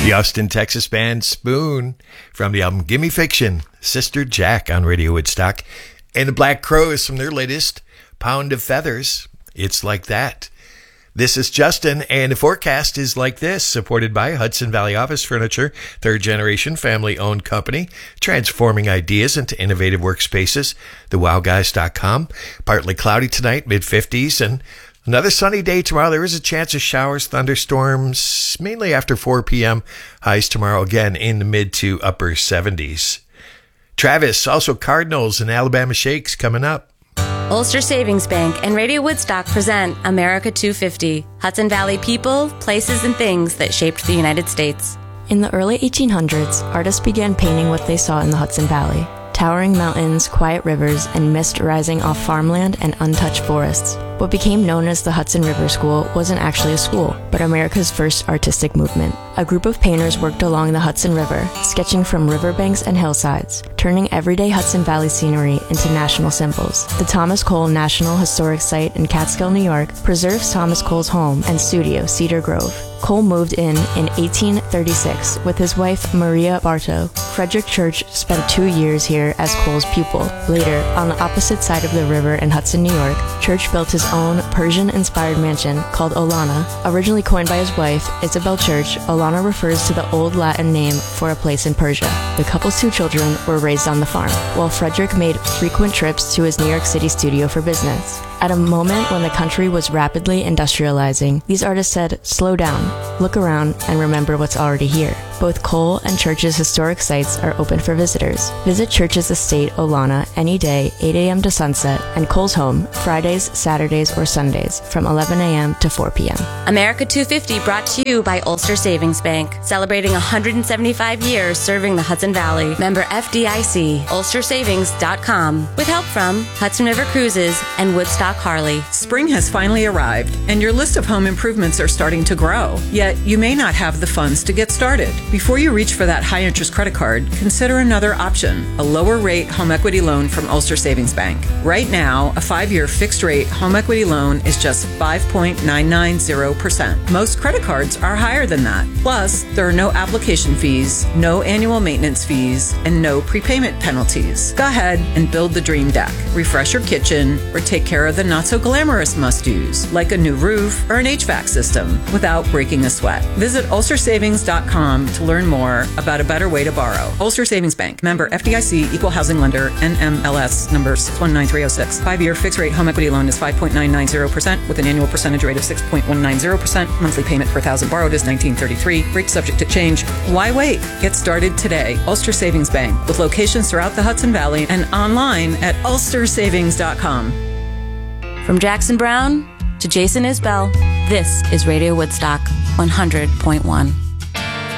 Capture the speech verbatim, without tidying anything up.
The Austin, Texas band Spoon from the album Gimme Fiction, Sister Jack on Radio Woodstock, and the Black Crowes from their latest Pound of Feathers, It's Like That. This is Justin, and the forecast is like this, supported by Hudson Valley Office Furniture, third generation family-owned company, transforming ideas into innovative workspaces, the wow guys dot com. Partly cloudy tonight, mid fifties, and another sunny day tomorrow. There is a chance of showers, thunderstorms, mainly after four p.m. Highs tomorrow again in the mid to upper seventies. Travis, also Cardinals and Alabama Shakes coming up. Ulster Savings Bank and Radio Woodstock present America two fifty, Hudson Valley people, places, and things that shaped the United States. In the early eighteen hundreds, artists began painting what they saw in the Hudson Valley. Towering mountains, quiet rivers, and mist rising off farmland and untouched forests. What became known as the Hudson River School wasn't actually a school, but America's first artistic movement. A group of painters worked along the Hudson River, sketching from riverbanks and hillsides, turning everyday Hudson Valley scenery into national symbols. The Thomas Cole National Historic Site in Catskill, New York, preserves Thomas Cole's home and studio, Cedar Grove. Cole moved in in eighteen thirty-six with his wife Maria Bartow. Frederick Church spent two years here as Cole's pupil. Later, on the opposite side of the river in Hudson, New York, Church built his own Persian-inspired mansion called Olana. Originally coined by his wife, Isabel Church, Olana refers to the old Latin name for a place in Persia. The couple's two children were raised on the farm, while Frederick made frequent trips to his New York City studio for business. At a moment when the country was rapidly industrializing, these artists said, slow down, look around, and remember what's already here. Both Cole and Church's historic sites are open for visitors. Visit Church's estate, Olana, any day, eight a.m. to sunset, and Cole's home, Fridays, Saturdays, or Sundays, from eleven a.m. to four p.m. America two fifty brought to you by Ulster Savings Bank, celebrating one hundred seventy-five years serving the Hudson Valley. Member F D I C, ulster savings dot com, with help from Hudson River Cruises and Woodstock Harley. Spring has finally arrived, and your list of home improvements are starting to grow. Yet, you may not have the funds to get started. Before you reach for that high-interest credit card, consider another option, a lower-rate home equity loan from Ulster Savings Bank. Right now, a five-year fixed-rate home equity loan is just five point nine nine zero percent. Most credit cards are higher than that. Plus, there are no application fees, no annual maintenance fees, and no prepayment penalties. Go ahead and build the dream deck, refresh your kitchen, or take care of the not-so-glamorous must-dos, like a new roof or an H V A C system, without breaking a sweat. Visit ulster savings dot com to learn more about a better way to borrow. Ulster Savings Bank, member F D I C, equal housing lender, N M L S number six one nine three oh six. Five-year fixed-rate home equity loan is five point nine nine zero percent with an annual percentage rate of six point one nine zero percent. Monthly payment per thousand borrowed is nineteen thirty-three. Rate subject to change. Why wait? Get started today. Ulster Savings Bank, with locations throughout the Hudson Valley and online at ulster savings dot com. From Jackson Brown to Jason Isbell, this is Radio Woodstock one hundred point one.